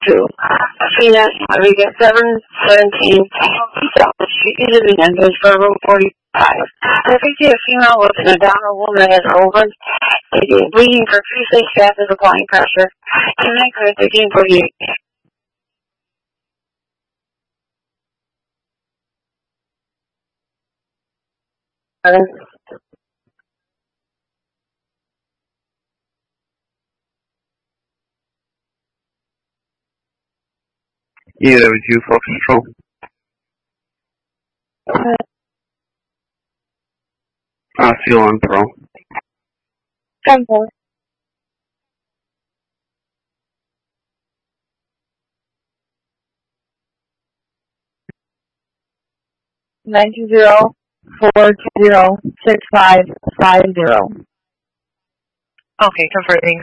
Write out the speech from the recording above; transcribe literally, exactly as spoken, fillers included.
two. Phoenix, we get seven seventeen. Street is the entrance for room forty-five. If you see a female with an abdominal woman as open, it is bleeding profusely, staff is applying pressure. Connect with thirteen forty-eight. Yeah, that was you, Fox Control. I feel on pro. Ten four. Nine two zero four two zero six five five zero. Okay, confirming.